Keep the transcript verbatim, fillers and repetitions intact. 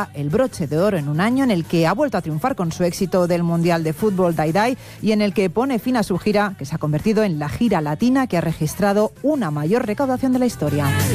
otorga el broche de oro en un año en el que ha vuelto a triunfar con su éxito del Mundial de Fútbol Dai Dai y en el que pone fin a su gira, que se ha convertido en la gira latina que ha registrado una mayor recaudación de la historia.